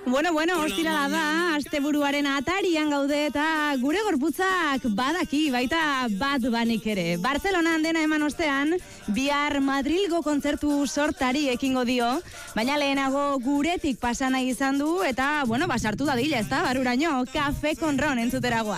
Bueno, ostirala da, asteburuaren atarian gaude eta gure gorputzak badaki, baita bat banik ere. Bartzelonan dena eman ostean, bihar Madrilgo kontzertu sortari ekingo dio, baina lehenago guretik pasana izan du eta, sartu dadila, ezta, baruraino, Kafe con Ron entzuteragoa.